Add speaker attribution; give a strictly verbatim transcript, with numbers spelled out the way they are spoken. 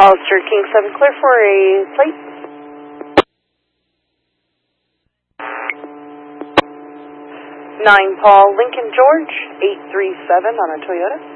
Speaker 1: Hollister King seven, clear for a plate. nine Paul Lincoln George, eight three seven on a Toyota.